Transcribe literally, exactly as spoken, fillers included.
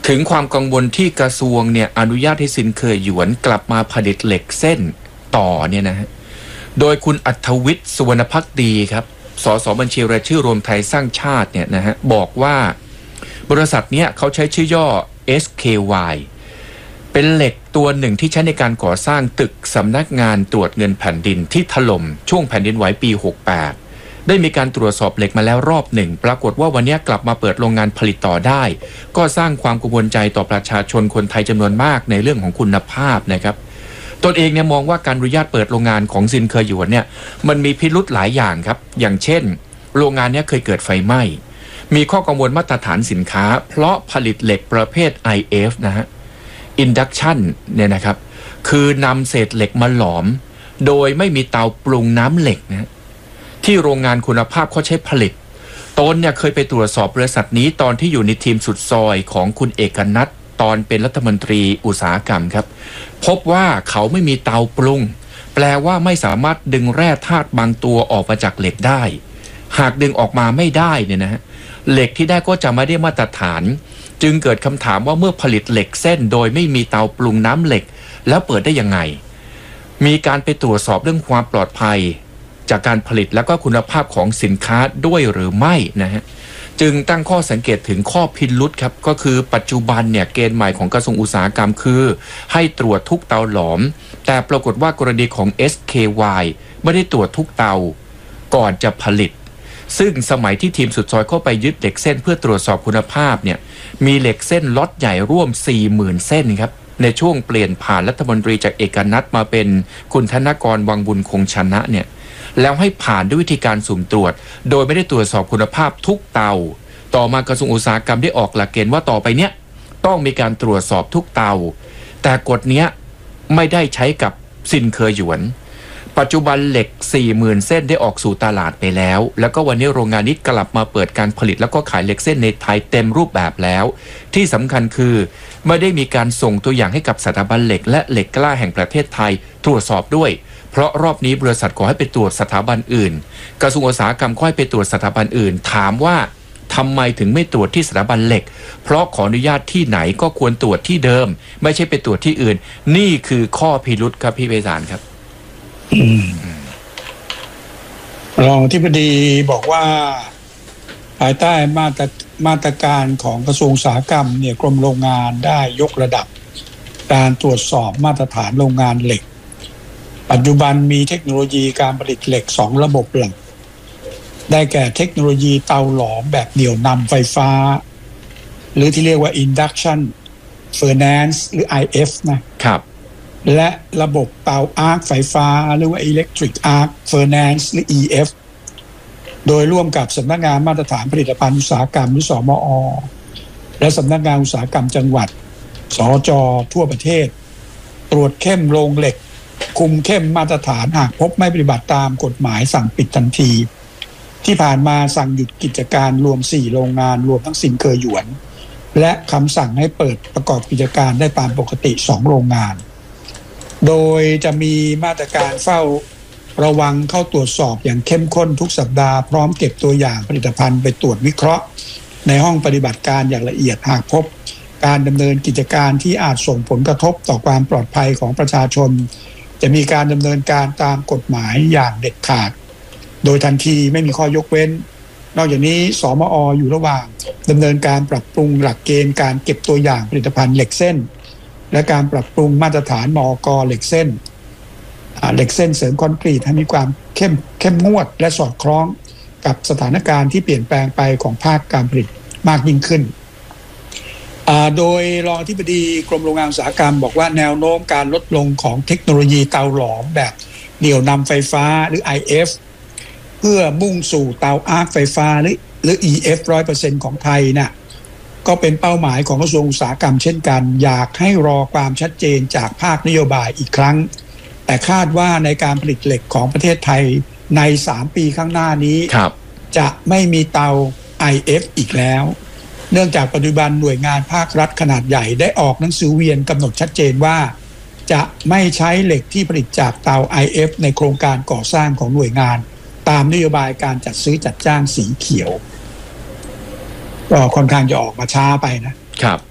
ถึงความกังวลที่กระทรวงเนี่ยอนุญาตให้ซินเคยหยวนกลับมาผลิตเหล็กเส้นต่อเนี่ยนะฮะโดยคุณอัธวิทย์สุวรรณภักดีครับสสบัญชีรายชื่อรวมไทยสร้างชาติเนี่ยนะฮะบอกว่าบริษัทเนี้ยเขาใช้ชื่อย่อ เอส เค วาย เป็นเหล็กตัวหนึ่งที่ใช้ในการก่อสร้างตึกสำนักงานตรวจเงินแผ่นดินที่ถล่มช่วงแผ่นดินไหวปีหกสิบแปดได้มีการตรวจสอบเหล็กมาแล้วรอบหนึ่งปรากฏว่าวันนี้กลับมาเปิดโรงงานผลิตต่อได้ก็สร้างความกังวลใจต่อประชาชนคนไทยจำนวนมากในเรื่องของคุณภาพนะครับตนเองเนี่ยมองว่าการอนุญาตเปิดโรงงานของซินเคยหยวนเนี่ยมันมีพิรุธหลายอย่างครับอย่างเช่นโรงงานนี้เคยเกิดไฟไหม้มีข้อกังวลมาตรฐานสินค้าเพราะผลิตเหล็กประเภท ไอ เอฟ นะฮะ Induction เนี่ยนะครับคือนำเศษเหล็กมาหลอมโดยไม่มีเตาปรุงน้ำเหล็กนะที่โรงงานคุณภาพเขาใช้ผลิตตนเนี่ยเคยไปตรวจสอบบริษัทนี้ตอนที่อยู่ในทีมสุดซอยของคุณเอกนัทตอนเป็นรัฐมนตรีอุตสาหกรรมครับพบว่าเขาไม่มีเตาปรุงแปลว่าไม่สามารถดึงแร่ธาตุบางตัวออกมาจากเหล็กได้หากดึงออกมาไม่ได้เนี่ยนะฮะเหล็กที่ได้ก็จะไม่ได้มาตรฐานจึงเกิดคำถามว่าเมื่อผลิตเหล็กเส้นโดยไม่มีเตาปรุงน้ำเหล็กแล้วเปิดได้ยังไงมีการไปตรวจสอบเรื่องความปลอดภัยจากการผลิตแล้วก็คุณภาพของสินค้าด้วยหรือไม่นะฮะจึงตั้งข้อสังเกตถึงข้อพิรุธครับก็คือปัจจุบันเนี่ยเกณฑ์ใหม่ของกระทรวงอุตสาหกรรมคือให้ตรวจทุกเตาหลอมแต่ปรากฏว่ากรณีของ เอส เค วาย ไม่ได้ตรวจทุกเตาก่อนจะผลิตซึ่งสมัยที่ทีมสุดซอยเข้าไปยึดเหล็กเส้นเพื่อตรวจสอบคุณภาพเนี่ยมีเหล็กเส้นล็อตใหญ่ร่วม สี่หมื่น เส้นครับในช่วงเปลี่ยนผ่านรัฐมนตรีจากเอกนัทมาเป็นคุณธนกรวังบุญคงชนะเนี่ยแล้วให้ผ่านด้วยวิธีการสุ่มตรวจโดยไม่ได้ตรวจสอบคุณภาพทุกเตาต่อมากระทรวงอุตสาหกรรมได้ออกหลักเกณฑ์ว่าต่อไปเนี้ยต้องมีการตรวจสอบทุกเตาแต่กฎเนี้ยไม่ได้ใช้กับซินเคยหยวนปัจจุบันเหล็ก สี่หมื่น เส้นได้ออกสู่ตลาดไปแล้วแล้วก็วันนี้โรงงานนี้กลับมาเปิดการผลิตแล้วก็ขายเหล็กเส้นในไทยเต็มรูปแบบแล้วที่สำคัญคือไม่ได้มีการส่งตัวอย่างให้กับสถาบันเหล็กและเหล็กกล้าแห่งประเทศไทยตรวจสอบด้วยเพราะรอบนี้บริษัทขอให้ไปตรวจสถาบันอื่นกระทรวงอุตสาหกรรมขอให้ไปตรวจสถาบันอื่นถามว่าทำไมถึงไม่ตรวจที่สถาบันเหล็กเพราะขออนุญาตที่ไหนก็ควรตรวจที่เดิมไม่ใช่ไปตรวจที่อื่นนี่คือข้อพิรุธครับพี่ไพศาลครับรองอธิบดีบอกว่าภายใต้มาตรมาตรการของกระทรวงอุตสาหกรรมเนี่ยกรมโรงงานได้ยกระดับการตรวจสอบมาตรฐานโรงงานเหล็กปัจจุบันมีเทคโนโลยีการผลิตเหล็กสองระบบหลักได้แก่เทคโนโลยีเตาหลอมแบบเหนี่ยวนำไฟฟ้าหรือที่เรียกว่า Induction Furnace หรือ ไอ เอฟ นะครับและระบบเตาอาร์คไฟฟ้าหรือว่า Electric Arc Furnace หรือ อี เอฟ โดยร่วมกับสำนักงานมาตรฐานผลิตภัณฑ์อุตสาหกรรมหรือสมอ.และสำนักงานอุตสาหกรรมจังหวัดสจ.ทั่วประเทศตรวจเข้มโรงเหล็กคุมเข้มมาตรฐานหากพบไม่ปฏิบัติตามกฎหมายสั่งปิดทันทีที่ผ่านมาสั่งหยุดกิจการรวมสี่โรงงานรวมทั้งซินเคยหยวนและคำสั่งให้เปิดประกอบกิจการได้ตามปกติสองโรงงานโดยจะมีมาตรการเฝ้าระวังเข้าตรวจสอบอย่างเข้มข้นทุกสัปดาห์พร้อมเก็บตัวอย่างผลิตภัณฑ์ไปตรวจวิเคราะห์ในห้องปฏิบัติการอย่างละเอียดหากพบการดำเนินกิจการที่อาจส่งผลกระทบต่อความปลอดภัยของประชาชนจะมีการดำเนินการตามกฎหมายอย่างเด็ดขาดโดยทันทีไม่มีข้อยกเว้นนอกจากนี้สมอ.อยู่ระหว่างดำเนินการปรับปรุงหลักเกณฑ์การเก็บตัวอย่างผลิตภัณฑ์เหล็กเส้นและการปรับปรุงมาตรฐานมก.เหล็กเส้นเหล็กเส้นเสริมคอนกรีตให้มีความเข้มเข้มงวดและสอดคล้องกับสถานการณ์ที่เปลี่ยนแปลงไปของภาคการผลิตมากยิ่งขึ้นโดยรองอธิบดีกรมโรงงานอุตสาหกรรมบอกว่าแนวโน้มการลดลงของเทคโนโลยีเตาหลอมแบบเหนี่ยวนำไฟฟ้าหรือ ไอ เอฟ เพื่อมุ่งสู่เตาอาร์คไฟฟ้าหรือหรือ อี เอฟ หนึ่งร้อยเปอร์เซ็นต์ ของไทยน่ะก็เป็นเป้าหมายของกระทรวงอุตสาหกรรมเช่นกันอยากให้รอความชัดเจนจากภาคนโยบายอีกครั้งแต่คาดว่าในการผลิตเหล็กของประเทศไทยในสามปีข้างหน้านี้จะไม่มีเตา ไอ เอฟ อีกแล้วเนื่องจากปัจจุบันหน่วยงานภาครัฐขนาดใหญ่ได้ออกหนังสือเวียนกำหนดชัดเจนว่าจะไม่ใช้เหล็กที่ผลิตจากเตา ไอ เอฟ ในโครงการก่อสร้างของหน่วยงานตามนโยบายการจัดซื้อจัดจ้างสีเขียวก็ค่อนข้างจะออกมาช้าไปนะครับ